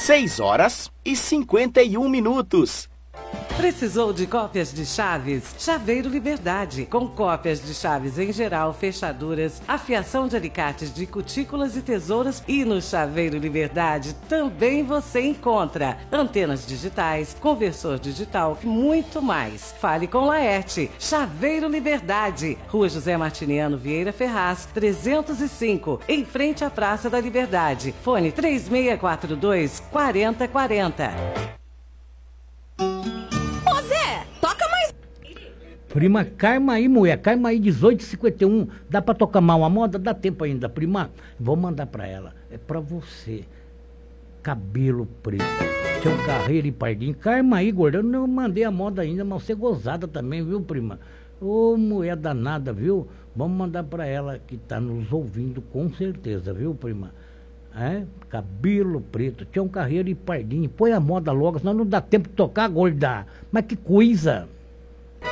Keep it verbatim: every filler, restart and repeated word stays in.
seis horas e cinquenta e um minutos. Precisou de cópias de chaves? Chaveiro Liberdade, com cópias de chaves em geral, fechaduras, afiação de alicates de cutículas e tesouras. E no Chaveiro Liberdade também você encontra antenas digitais, conversor digital e muito mais. Fale com Laerte. Chaveiro Liberdade, Rua José Martiniano Vieira Ferraz, trezentos e cinco, em frente à Praça da Liberdade. Fone três seis quatro dois, quatro zero quatro zero. Prima, Carma aí, mulher. Carma aí, dezoito e cinquenta e um. Dá pra tocar mal a moda? Dá tempo ainda, prima. Vou mandar pra ela. É pra você. Cabelo preto. Seu Carreiro e Pardinho. Carma aí, gorda. Eu não mandei a moda ainda, mas você é gozada também, viu, prima? Ô, mulher danada, viu? Vamos mandar pra ela que tá nos ouvindo com certeza, viu, prima? É? Cabelo preto. Tinha um Carreiro e Pardinho. Põe a moda logo, senão não dá tempo de tocar, gorda. Mas que coisa!